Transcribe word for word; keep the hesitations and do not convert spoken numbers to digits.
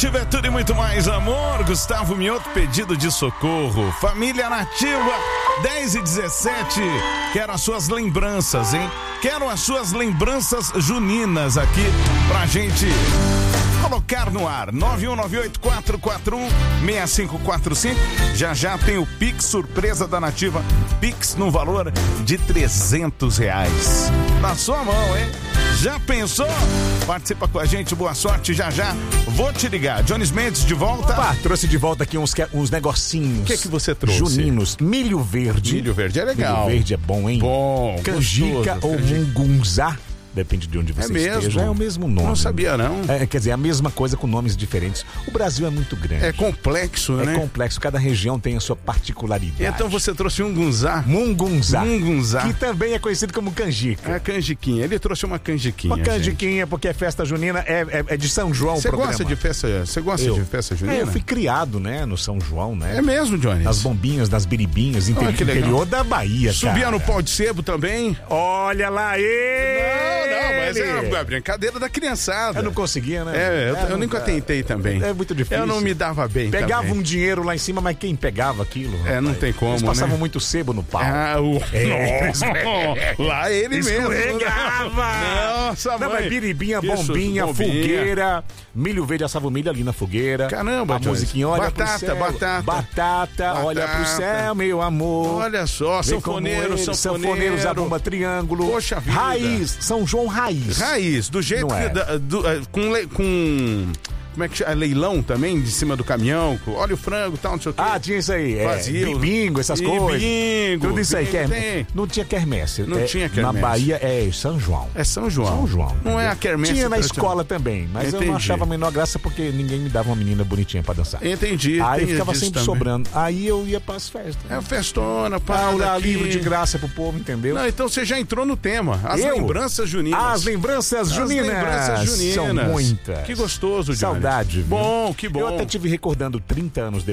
Nativa é tudo e muito mais amor. Gustavo Mioto, pedido de socorro. Família Nativa, dez e dezessete. Quero as suas lembranças, hein? Quero as suas lembranças juninas aqui pra gente colocar no ar. nove um nove oito quatro quatro um seis cinco quatro cinco. Já já tem o Pix surpresa da Nativa. Pix no valor de trezentos reais. Na sua mão, hein? Já pensou? Participa com a gente, boa sorte, já já vou te ligar. Jones Mendes de volta. Opa, trouxe de volta aqui uns, uns negocinhos. O que é que você trouxe? Juninos, milho verde. Milho verde é legal. Milho verde é bom, hein? Bom, canjica gostoso, ou canjica. mungunzá. Depende de onde você é mesmo? esteja. É o mesmo nome. Não sabia, não. É, quer dizer, a mesma coisa com nomes diferentes. O Brasil é muito grande. É complexo, é né? É complexo. Cada região tem a sua particularidade. Então você trouxe um mungunzá. Mungunzá. Mungunzá. Que também é conhecido como canjica. É a canjiquinha. Ele trouxe uma canjiquinha. Uma canjiquinha, gente. Porque é festa junina, é, é, é de São João. Você gosta de festa? Você gosta eu. de festa junina? É, eu fui criado, né, no São João, né? É mesmo, Johnny? Nas bombinhas, nas biribinhas, inter... oh, interior da Bahia, Subia cara. no pau de sebo também? Olha lá, ele! Não, não, mas é a brincadeira da criançada. Eu não conseguia, né? É, eu, é, eu não, nunca tentei também. É muito difícil. Eu não me dava bem Pegava também. um dinheiro lá em cima, mas quem pegava aquilo? É, não tem como, Eles passavam né? muito sebo no pau. Ah, o... é. Lá ele mesmo. Escorregava. Nossa, não, mãe. mas biribinha, Isso, bombinha, bombinha, fogueira, milho verde, assava milho ali na fogueira. Caramba, a musiquinha, olha batata, pro céu. Batata, batata. Batata, olha pro céu, meu amor. Olha só, sanfoneiro, sanfoneiro. Sanfoneiros, a bomba triângulo. Poxa vida. Raiz, São João Raiz. Raiz, do jeito não que... É. Da, do, com, com... Como é que chama? Leilão também, de cima do caminhão. Olha o frango e tal, não sei o quê. Ah, tinha isso aí. Fazia. É, bingo, essas e coisas. Bingo. Tudo isso aí. Bingo, Quer... Não tinha quermesse. Não é, tinha quermesse. Na Bahia é São João. É São João. São João. Não entendeu? é a quermesse. Tinha na escola também, mas Entendi. eu não achava a menor graça porque ninguém me dava uma menina bonitinha pra dançar. Entendi. Aí ficava sempre também. sobrando. Aí eu ia pras festas. É festona, aula livre de graça pro povo, entendeu? Não, então você já entrou no tema. As eu? lembranças juninas. As lembranças juninas. As lembranças juninas. São muitas. Que gostoso, Johnny. Saudade. Viu? Bom, que bom. Eu até tive recordando trinta anos depois.